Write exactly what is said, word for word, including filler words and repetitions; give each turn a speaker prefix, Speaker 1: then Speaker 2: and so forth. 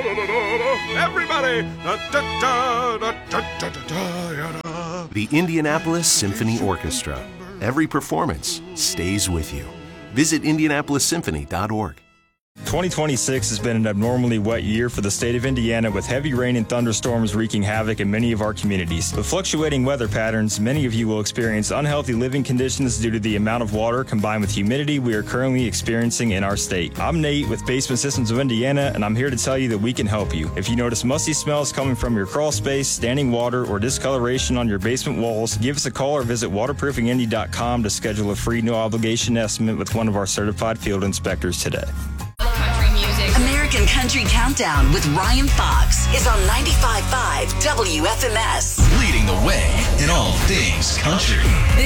Speaker 1: Everybody!
Speaker 2: The Indianapolis Symphony Orchestra. Every performance stays with you. Visit indianapolis symphony dot org.
Speaker 3: twenty twenty-six has been an abnormally wet year for the state of Indiana, with heavy rain and thunderstorms wreaking havoc in many of our communities. With fluctuating weather patterns, many of you will experience unhealthy living conditions due to the amount of water combined with humidity we are currently experiencing in our state. I'm Nate with Basement Systems of Indiana, and I'm here to tell you that we can help you. If you notice musty smells coming from your crawl space, standing water, or discoloration on your basement walls, give us a call or visit waterproofing indy dot com to schedule a free no-obligation estimate with one of our certified field inspectors today.
Speaker 4: American Country Countdown with Ryan Fox is on ninety-five point five W F M S.
Speaker 5: Leading the way in all things country.